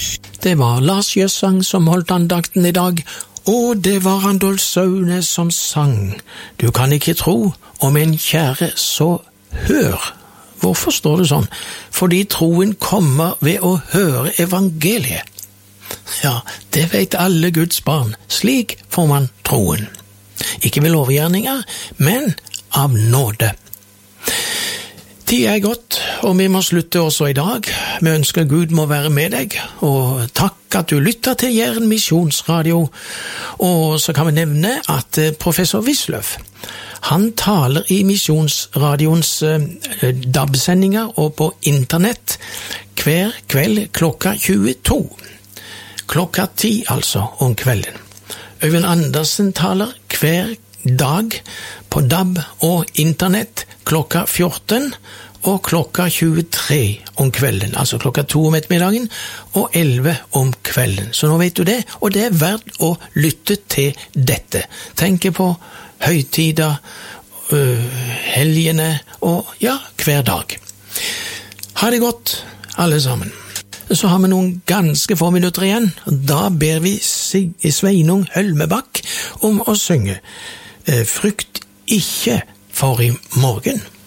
Det var Lars Jøssang som holdt andakten i dag, og det var Randolf Saune som sang. Du kan ikke tro, om en kjære, så hør. Hvorfor står det sånn? Fordi troen kommer ved å høre evangeliet. Ja, det vet alle Guds barn. Slik får man troen. Ikke ved lovgjerninger, men av nåde. Tid er gått, og vi må slutte også i dag. Vi ønsker Gud må være med deg, og takk at du lytter til Jæren Misjonsradio. Og så kan vi nevne at professor Wisløff, han taler i Misjonsradions DAB-sendinger og på internett hver kveld klokka 22. Klokka 10 altså om kvelden. Øyvind Andersen taler hver dag på DAB og internett klokka 14 og klokka 23 om kvelden, altså klokka 2 om ettermiddagen og 11 om kvelden. Så nå vet du det, og det er verdt å lytte til dette. Tenke på høytider, helgene og ja, hver dag. Ha det godt, alle sammen. Så har vi noen ganske få minutter igjen, og da ber vi Sveinung Hølmebakk om å synge «Frykt ikke for i morgen».